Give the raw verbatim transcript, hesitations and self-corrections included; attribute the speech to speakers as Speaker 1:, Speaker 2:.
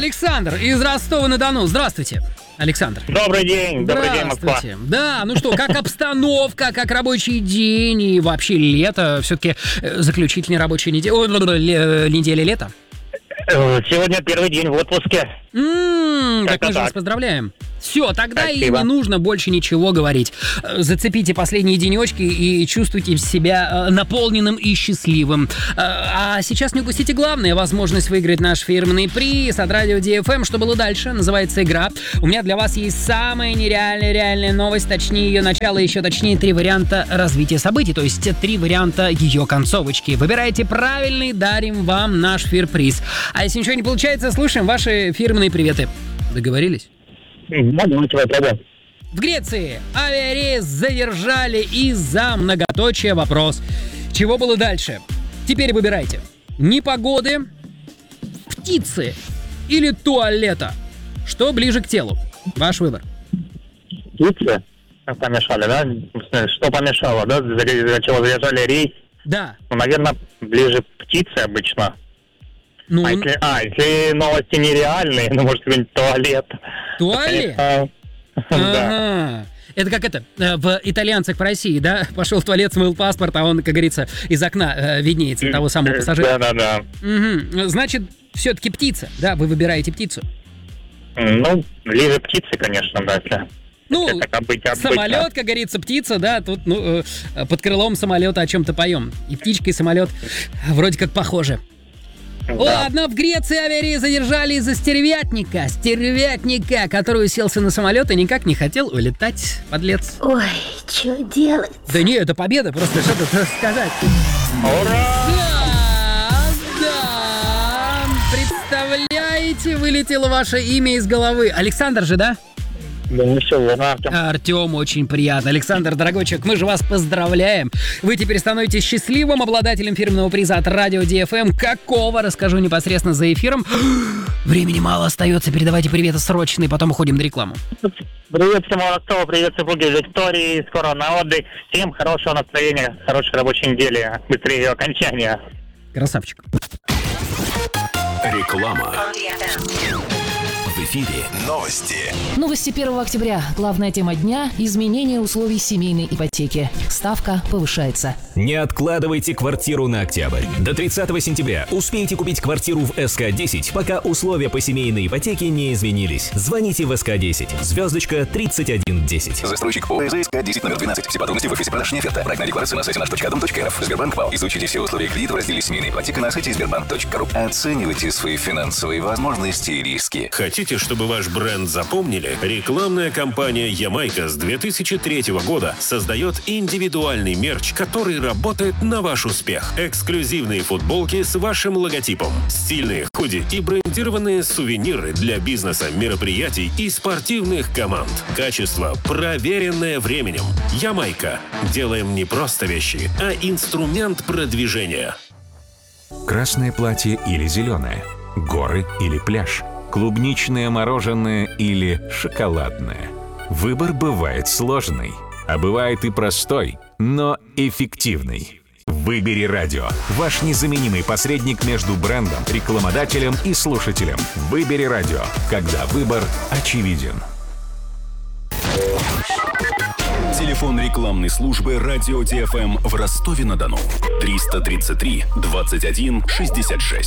Speaker 1: Александр из Ростова-на-Дону. Здравствуйте, Александр.
Speaker 2: Добрый день, добрый день, Москва.
Speaker 1: Да, ну что, как обстановка, как рабочий день и вообще лето? Все-таки заключительная рабочая неделя, о, неделя лета.
Speaker 2: Сегодня первый день в отпуске.
Speaker 1: М-м, так мы же вас поздравляем. Все, тогда
Speaker 2: Спасибо.
Speaker 1: И не нужно больше ничего говорить. Зацепите последние денечки и чувствуйте себя наполненным и счастливым. А сейчас не упустите главное — возможность выиграть наш фирменный приз от Радио ди эф эм. Что было дальше? Называется игра. У меня для вас есть самая нереальная реальная новость, точнее ее начало, еще точнее три варианта развития событий, то есть три варианта ее концовочки. Выбирайте правильный, дарим вам наш фирприз. А если ничего не получается, слушаем ваши фирменные приветы. Договорились? В Греции авиарейс задержали из-за многоточия вопрос. Чего было дальше? Теперь выбирайте. Непогоды, птицы или туалета. Что ближе к телу? Ваш выбор.
Speaker 2: Птицы помешали, да? Что помешало, да? За чего задержали рейс?
Speaker 1: Да.
Speaker 2: Ну, наверное, ближе птицы обычно.
Speaker 1: Ну,
Speaker 2: а, если, а, если новости нереальные, ну, может, какой-нибудь туалет.
Speaker 1: Туалет?
Speaker 2: Это, да.
Speaker 1: Ага. Это как это, в «Итальянцах в России», да? Пошел в туалет, смыл паспорт, а он, как говорится, из окна э, виднеется того самого пассажира.
Speaker 2: Да-да-да.
Speaker 1: Угу. Значит, все-таки птица, да? Вы выбираете птицу.
Speaker 2: Ну, ближе птицы, конечно, да, если...
Speaker 1: Ну,
Speaker 2: это быть
Speaker 1: самолет, как говорится, птица, да, тут, ну, э, под крылом самолета о чем-то поем. И птичка, и самолет вроде как похожи. Да. Ладно, в Греции авиарейс задержали из-за стервятника. Стервятника, который уселся на самолет и никак не хотел улетать, подлец.
Speaker 3: Ой, что делать?
Speaker 1: Да не, это победа, просто что тут сказать.
Speaker 2: Ура!
Speaker 1: Да, да, представляете, вылетело ваше имя из головы. Александр же, да?
Speaker 2: Да, ну все, ладно, Артем.
Speaker 1: Артем, очень приятно. Александр, дорогой человек, мы же вас поздравляем. Вы теперь становитесь счастливым обладателем фирменного приза от Радио ди эф эм. Какого, расскажу непосредственно за эфиром. Времени мало остается, передавайте приветы срочные, потом уходим на рекламу.
Speaker 2: Привет всему Ростову, привет супруге Виктории, скоро на отдых. Всем хорошего настроения, хорошей рабочей недели, быстрее ее окончания.
Speaker 1: Красавчик.
Speaker 4: Реклама. В эфире новости.
Speaker 5: Новости первого октября. Главная тема дня – изменение условий семейной ипотеки. Ставка повышается.
Speaker 4: Не откладывайте квартиру на октябрь. До тридцатого сентября успейте купить квартиру в эс ка десять, пока условия по семейной ипотеке не изменились. Звоните в эс ка десять. Звездочка тридцать один десять.
Speaker 6: Застройщик ООО эс ка десять номер двенадцать. Все подробности в офисе продаж «Неферта». Проектная декларация на сайте наш точка дом точка эр эф. Сбербанк ВАЛ. Изучите все условия кредита в разделе «Семейная ипотека» на сайте сбербанк точка ру. Оценивайте свои финансовые возможности и риски.
Speaker 7: Хотите, чтобы ваш бренд запомнили? Рекламная кампания «Ямайка» с две тысячи третьего года создает индивидуальный мерч, который работает на ваш успех. Эксклюзивные футболки с вашим логотипом, стильные худи и брендированные сувениры для бизнеса, мероприятий и спортивных команд. Качество, проверенное временем. «Ямайка». Делаем не просто вещи, а инструмент продвижения.
Speaker 8: Красное платье или зеленое? Горы или пляж? Клубничное мороженое или шоколадное? Выбор бывает сложный, а бывает и простой, но эффективный. Выбери радио. Ваш незаменимый посредник между брендом, рекламодателем и слушателем. Выбери радио, когда выбор очевиден.
Speaker 6: Телефон рекламной службы Радио ди эф эм в Ростове-на-Дону. триста тридцать три двадцать один шестьдесят шесть.